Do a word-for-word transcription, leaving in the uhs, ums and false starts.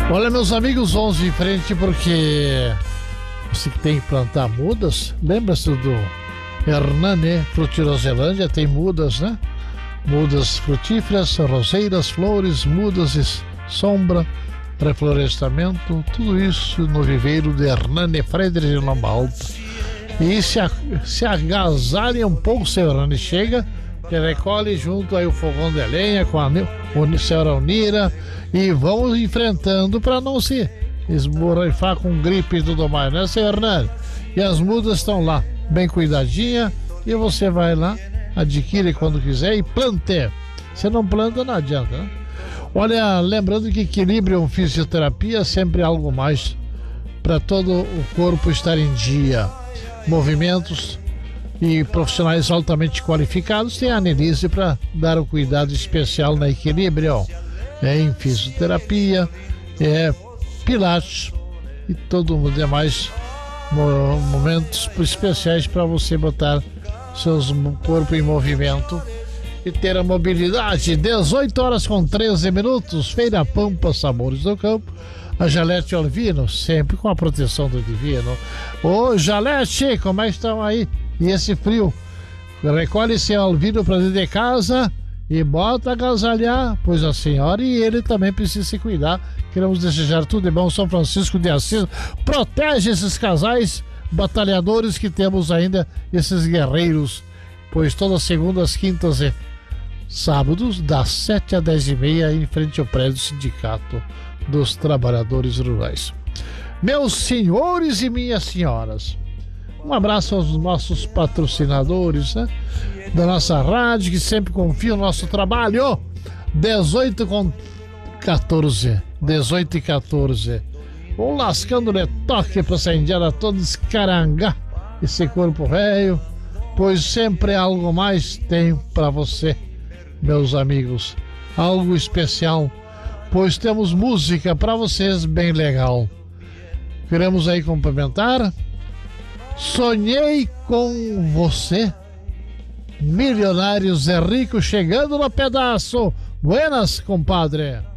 Olha, meus amigos, vamos em frente porque você que tem que plantar mudas, lembra-se do Hernani Frutiroselândia, tem mudas, né? Mudas frutíferas, roseiras, flores, mudas e sombra, reflorestamento, tudo isso no viveiro de Hernani Friedrich de Lomba Alta. E se, a, se agasalhe um pouco, seu Hernani chega, que recolhe junto aí o fogão de lenha com a, a senhora Unira e vamos enfrentando para não se esborrifar com gripe e tudo mais, né, seu Hernani? E as mudas estão lá, bem cuidadinha, e você vai lá, adquire quando quiser e plante. Você não planta, não adianta, né? Olha, lembrando que equilíbrio fisioterapia é sempre algo mais para todo o corpo estar em dia. Movimentos e profissionais altamente qualificados tem a Anelise para dar o cuidado especial na Equilíbrio. É em fisioterapia, é pilates e todos os demais momentos especiais para você botar seus corpo em movimento e ter a mobilidade. Dezoito horas com treze minutos, Feira Pampa, Sabores do Campo. A Jalete Olvino, sempre com a proteção do divino. Ô Jalete, como é que estão aí? E esse frio? Recolhe seu Olvino para dentro de casa e bota agasalhar, pois a senhora e ele também precisam se cuidar. Queremos desejar tudo de bom. São Francisco de Assis protege esses casais batalhadores que temos ainda, esses guerreiros, pois todas segundas, quintas e sábados, das sete às dez e meia, em frente ao prédio do Sindicato dos Trabalhadores Rurais. Meus senhores e minhas senhoras, um abraço aos nossos patrocinadores, né, da nossa rádio, que sempre confiam no nosso trabalho. Dezoito com quatorze, dezoito e quatorze. Vou lascando-lhe toque pra essa indiada toda escarangar esse corpo velho, pois sempre algo mais tem pra você, meus amigos, algo especial, pois temos música pra vocês bem legal. Queremos aí complementar. Sonhei com você, Milionários é Rico, chegando no pedaço. Buenas, compadre.